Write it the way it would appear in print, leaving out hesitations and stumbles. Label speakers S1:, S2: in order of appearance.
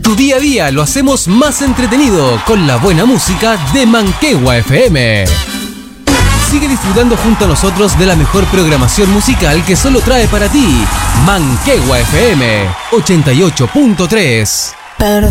S1: Tu día a día lo hacemos más entretenido con la buena música de Manquehue FM. Sigue disfrutando junto a nosotros de la mejor programación musical que solo trae para ti Manquehue FM 88.3.
S2: Perdón.